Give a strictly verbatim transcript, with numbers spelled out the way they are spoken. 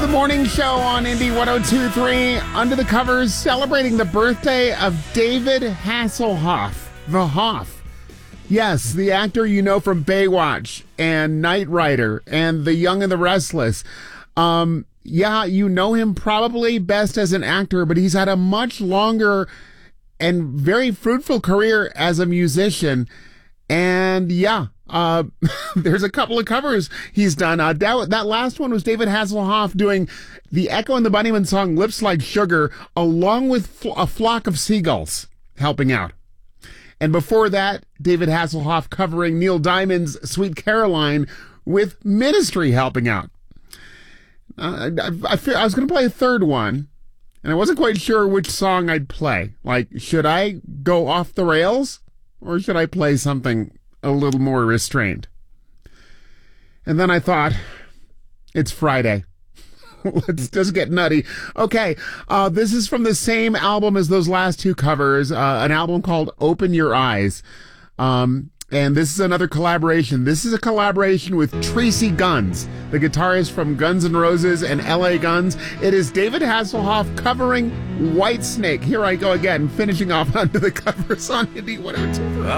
the morning show on Indy one oh two point three. Under the Covers, celebrating the birthday of David Hasselhoff, the Hoff. Yes, the actor you know from Baywatch and Knight Rider and The Young and the Restless. Um, yeah, you know him probably best as an actor, but he's had a much longer and very fruitful career as a musician. And yeah, uh, there's a couple of covers he's done. Uh, that, that last one was David Hasselhoff doing the Echo and the Bunnymen song Lips Like Sugar, along with fl- a flock of seagulls helping out. And before that, David Hasselhoff covering Neil Diamond's Sweet Caroline with Ministry helping out. Uh, I, I, I was going to play a third one, and I wasn't quite sure which song I'd play. Like, should I go off the rails, or should I play something a little more restrained? And then I thought, it's Friday. Let's just get nutty. Okay, uh, this is from the same album as those last two covers, uh, an album called Open Your Eyes. Um, and this is another collaboration. This is a collaboration with Tracy Guns, the guitarist from Guns N' Roses and L A Guns. It is David Hasselhoff covering Whitesnake. Here I go again, finishing off Under the Covers on Indy one oh two.